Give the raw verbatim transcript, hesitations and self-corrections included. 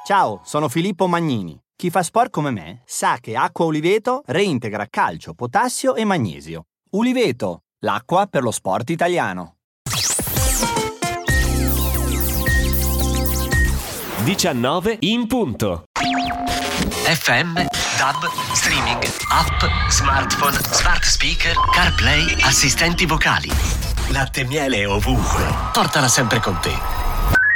Ciao, sono Filippo Magnini. Chi fa sport come me sa che Acqua Uliveto reintegra calcio, potassio e magnesio. Uliveto, l'acqua per lo sport italiano. diciannove in punto. F M, D A B, streaming, app, smartphone, smart speaker, CarPlay, assistenti vocali. Latte e miele ovunque. Portala sempre con te.